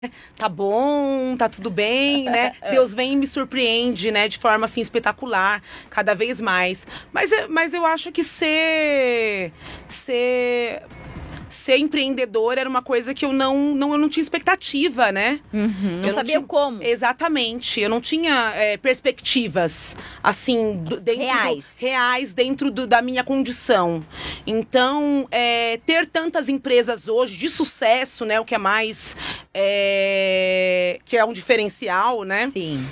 Tá bom, tá tudo bem, né? Deus vem e me surpreende, né? De forma, assim, espetacular, cada vez mais. Mas eu acho que ser empreendedor era uma coisa que eu não tinha expectativa, né? Não sabia tinha, como. Exatamente. Eu não tinha perspectivas, assim, reais dentro da minha condição. Então, ter tantas empresas hoje de sucesso, né? O que é mais... que é um diferencial, né? Sim.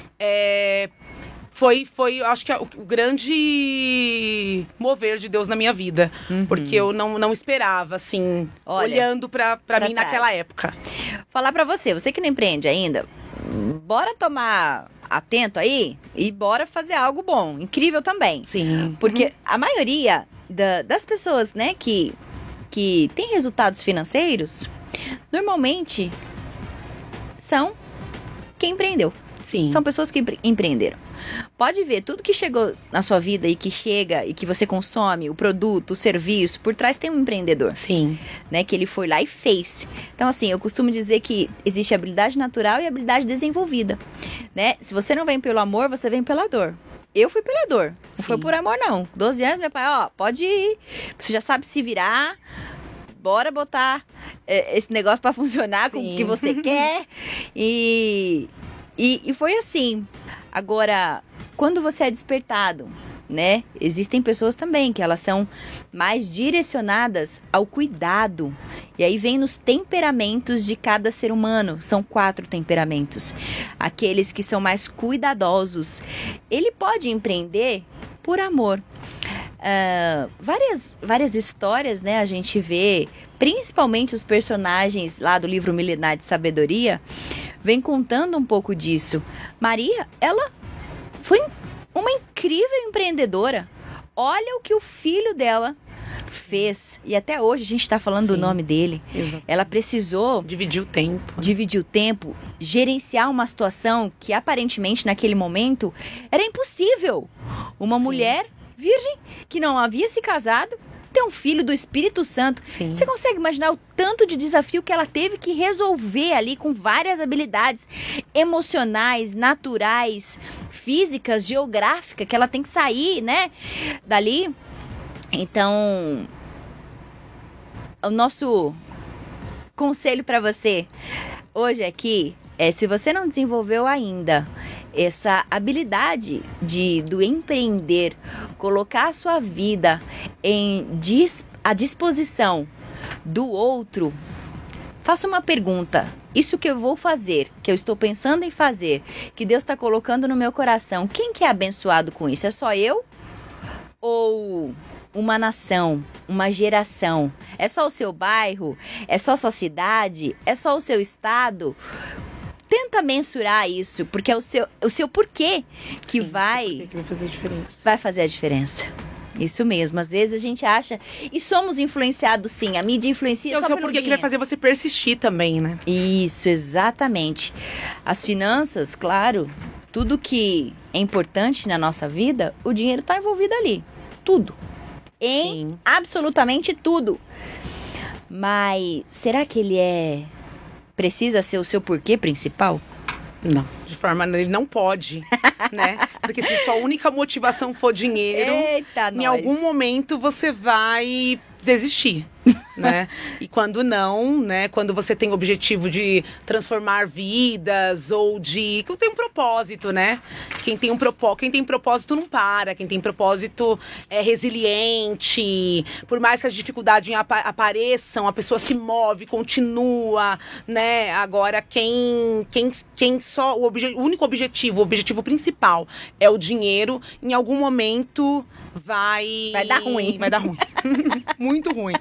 Foi, acho que o grande mover de Deus na minha vida. Porque eu não esperava, assim, olhando pra mim naquela época. Falar pra você que não empreende ainda, bora tomar atento aí e bora fazer algo bom, incrível também. Sim. Porque a maioria das pessoas, né, que tem resultados financeiros, normalmente são quem empreendeu. Sim. São pessoas que empreenderam. Pode ver, tudo que chegou na sua vida e que chega e que você consome, o produto, o serviço, por trás tem um empreendedor. Sim. Né, que ele foi lá e fez. Então, assim, eu costumo dizer que existe habilidade natural e habilidade desenvolvida. Né? Se você não vem pelo amor, você vem pela dor. Eu fui pela dor, não foi por amor, não. 12 anos, meu pai, pode ir. Você já sabe se virar. Bora botar esse negócio pra funcionar com o que você quer. E foi assim. Agora, quando você é despertado, né? Existem pessoas também que elas são mais direcionadas ao cuidado. E aí vem nos temperamentos de cada ser humano. São 4 temperamentos. Aqueles que são mais cuidadosos. Ele pode empreender por amor. Várias histórias, né? A gente vê, principalmente os personagens lá do livro Milenar de Sabedoria, vem contando um pouco disso. Maria, ela foi uma incrível empreendedora. Olha o que o filho dela fez. E até hoje a gente está falando do nome dele. Exatamente. Ela precisou dividir o tempo, gerenciar uma situação que aparentemente naquele momento era impossível. Uma mulher virgem que não havia se casado ter um filho do Espírito Santo. Sim. Você consegue imaginar o tanto de desafio que ela teve que resolver ali com várias habilidades emocionais, naturais, físicas, geográficas, que ela tem que sair, né, dali. Então, o nosso conselho para você hoje aqui é, se você não desenvolveu ainda essa habilidade do empreender, colocar a sua vida à disposição do outro, faça uma pergunta. Isso que eu vou fazer, que eu estou pensando em fazer, que Deus está colocando no meu coração, quem que é abençoado com isso? É só eu? Ou uma nação, uma geração? É só o seu bairro? É só a sua cidade? É só o seu estado? Tenta mensurar isso, porque é o seu porquê que vai fazer a diferença. Vai fazer a diferença. Isso mesmo, às vezes a gente acha, e somos influenciados sim, a mídia influencia só pelo dinheiro. É o seu porquê que vai fazer você persistir também, né? Isso, exatamente. As finanças, claro, tudo que é importante na nossa vida, o dinheiro está envolvido ali, tudo. Absolutamente tudo. Mas será que ele precisa ser o seu porquê principal? Não, de forma ele não pode, né? Porque se sua única motivação for dinheiro, em algum momento você vai desistir, né? E quando não, né? Quando você tem o objetivo de transformar vidas ou que tem um propósito, né? Quem tem propósito não para, quem tem propósito é resiliente. Por mais que as dificuldades apareçam, a pessoa se move, continua, né? Agora quem só o único objetivo, o objetivo principal é o dinheiro, em algum momento vai dar ruim. Vai dar ruim. Muito ruim.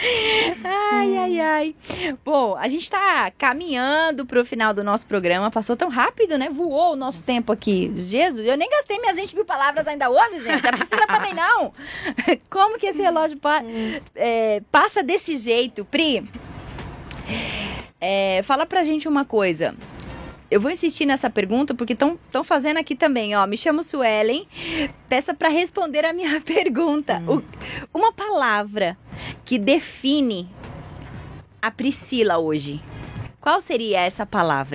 Ai. Bom, a gente tá caminhando pro final do nosso programa. Passou tão rápido, né? Voou o nosso tempo aqui. Jesus, eu nem gastei minhas 20 mil palavras ainda hoje, gente. A Priscila também não. Como que esse relógio passa desse jeito? Pri, fala pra gente uma coisa. Eu vou insistir nessa pergunta porque estão fazendo aqui também, ó. Me chamo Suelen. Peça para responder a minha pergunta. Uma palavra que define a Priscila hoje. Qual seria essa palavra?